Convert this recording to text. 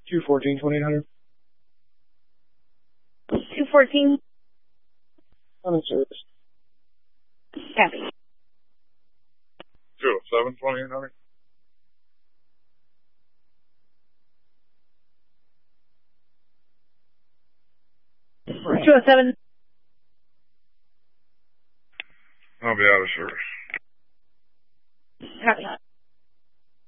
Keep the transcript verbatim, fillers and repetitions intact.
two fourteen, twenty-eight hundred. two fourteen. I'm in service. Copy. two oh seven, twenty-eight hundred. two oh seven. I'll be out of service. Copy.